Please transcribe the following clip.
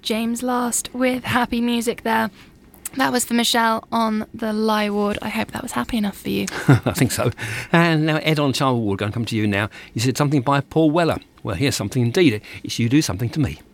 James Last with Happy Music there. That was for Michelle on the Lie Ward. I hope that was happy enough for you. I think so. And now Ed on Child Ward, going to come to you now. You said something by Paul Weller. Well, here's something indeed. It's You Do Something to Me.